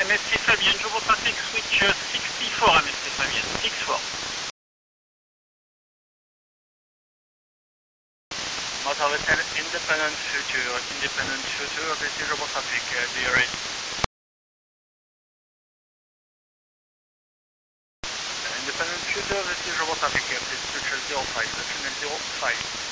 MSC Fabienne, Jobo Traffic switch 64, MSC Fabienne, 64. Motor Hotel Independent Future, this is Jobo Traffic, be ready. Independent Future, this is Jobo Traffic, please switch 05, the tunnel 05.